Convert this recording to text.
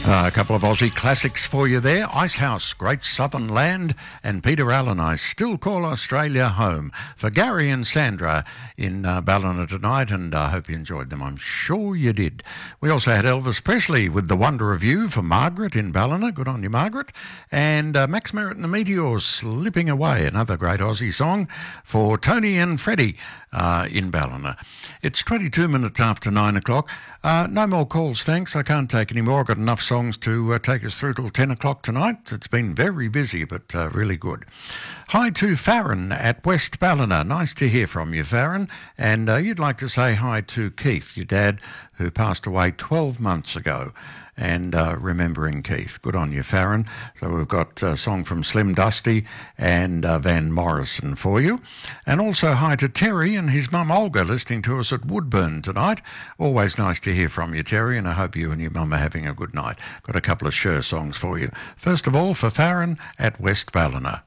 A couple of Aussie classics for you there. Icehouse, Great Southern Land, and Peter Allen, I Still Call Australia Home. For Gary and Sandra in Ballina tonight, and I hope you enjoyed them. I'm sure you did. We also had Elvis Presley with The Wonder of You for Margaret in Ballina. Good on you, Margaret. And Max Merritt and the Meteors, Slipping Away, another great Aussie song for Tony and Freddie in Ballina. It's 22 minutes after 9 o'clock. No more calls, thanks. I can't take any more. I've got enough songs to take us through till 10 o'clock tonight. It's been very busy, but really good. Hi to Farron at West Ballina. Nice to hear from you, Farron. And you'd like to say hi to Keith, your dad, who passed away 12 months ago. And remembering Keith. Good on you, Farron. So we've got a song from Slim Dusty and Van Morrison for you. And also hi to Terry and his mum Olga listening to us at Woodburn tonight. Always nice to hear from you, Terry, and I hope you and your mum are having a good night. Got a couple of Cher songs for you. First of all, for Farron at West Ballina.